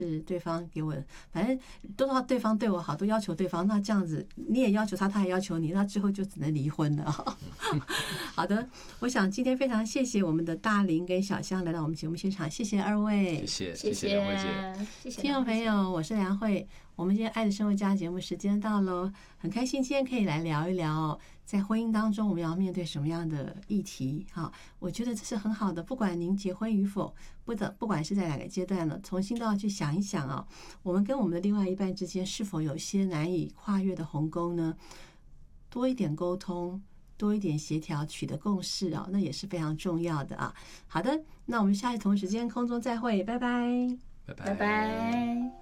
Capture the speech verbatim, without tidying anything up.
是对方给我，反正都说对方对我好，都要求对方，那这样子你也要求他，他也要求你，那最后就只能离婚了。好的，我想今天非常谢谢我们的大林跟小香来到我们节目现场，谢谢二位， 谢谢谢谢谢梁慧姐， 谢谢听众朋友，我是梁慧。我们今天《爱的生活家》节目时间到喽，很开心今天可以来聊一聊，在婚姻当中我们要面对什么样的议题。哈，我觉得这是很好的，不管您结婚与否，不等不管是在哪个阶段了，重新都要去想一想啊，我们跟我们的另外一半之间是否有些难以跨越的鸿沟呢？多一点沟通，多一点协调，取得共识啊，那也是非常重要的啊。好的，那我们下一同时间空中再会，拜拜， 拜拜拜拜。